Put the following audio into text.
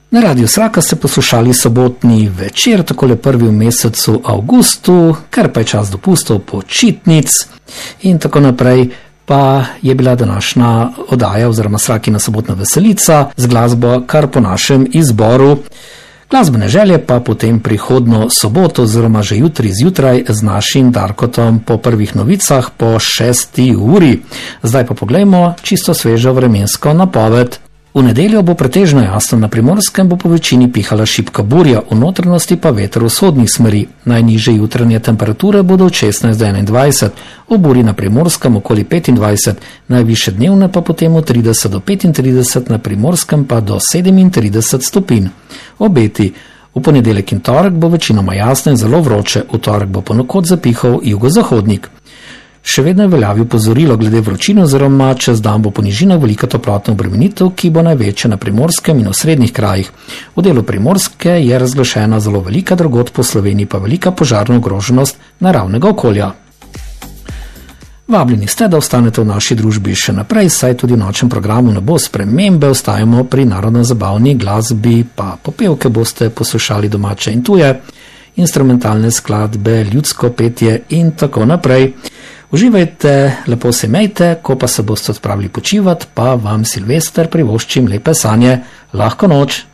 Na Radiu Sraka ste poslušali sobotni večer, takole prvi v mesecu avgustu, ker pa je čas dopustov, počitnic in tako naprej, pa je bila današnja oddaja oziroma Srakina sobotna veselica z glasbo kar po našem izboru. Glasbene želje pa potem prihodno soboto oziroma že jutri zjutraj z našim Darkotom po prvih novicah po 6. uri. Zdaj pa poglejmo čisto svežo vremensko napoved. V nedeljo bo pretežno jasno, na Primorskem bo po večini pihala šibka burja, v notranjosti pa veter vzhodnih smeri. Najnižje jutranje temperature bodo od 16 do 21, v burji na Primorskem okoli 25, najvišje dnevne pa potem od 30 do 35, na Primorskem pa do 37 stopinj. Obeti. V ponedeljek in torek bo večinoma jasno in zelo vroče, v torek bo ponekod zapihal jugozahodnik. Še vedno je veljavi opozorilo glede vročine oziroma čez dan bo po nižinah velika toplotna obremenitev, ki bo največja na Primorskem in v srednjih krajih. V delu Primorske je razglašena zelo velika, drugod po Sloveniji pa velika požarna ogroženost naravnega okolja. Vabljeni ste, da ostanete v naši družbi še naprej, saj tudi v nočnem programu ne bo spremembe, ostajamo pri narodno-zabavni glasbi, pa popevke boste poslušali domače in tuje, instrumentalne skladbe, ljudsko petje in tako naprej. Uživajte, lepo se imejte, ko pa se boste odpravili počivati, pa vam Silvester privoščim lepe sanje. Lahko noč!